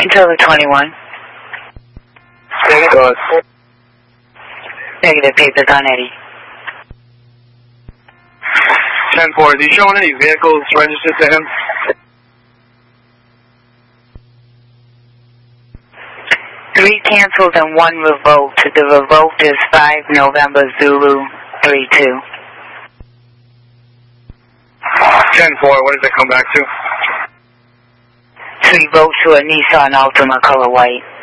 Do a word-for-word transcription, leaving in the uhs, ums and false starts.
Until the twenty-one. Negative. Negative, papers on Eddie. ten four, is he showing any vehicles registered to him? Three canceled and one revoked. The revoked is five November Zulu three two. ten four, what does it come back to? Three votes to a Nissan Altima color white.